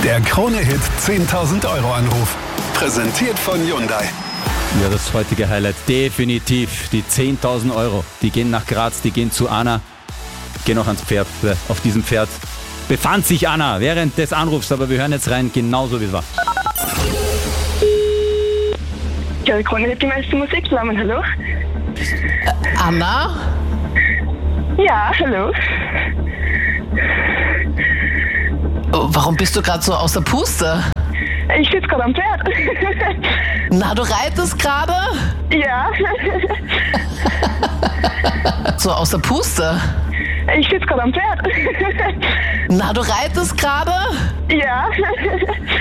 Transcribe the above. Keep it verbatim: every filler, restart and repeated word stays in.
Der Krone-Hit zehntausend Euro Anruf. Präsentiert von Hyundai. Ja, das heutige Highlight definitiv. Die zehntausend Euro. Die gehen nach Graz, die gehen zu Anna. Gehen noch ans Pferd. Auf diesem Pferd befand sich Anna während des Anrufs, aber wir hören jetzt rein, genauso wie es war. Ja, die Krone-Hit, die meiste Musik zusammen. Hallo? Äh, Anna? Ja, hallo. Oh, warum bist du gerade so aus der Puste? Ich sitze gerade am Pferd. Na, du reitest gerade? Ja. So aus der Puste? Ich sitze gerade am Pferd. Na, du reitest gerade? Ja.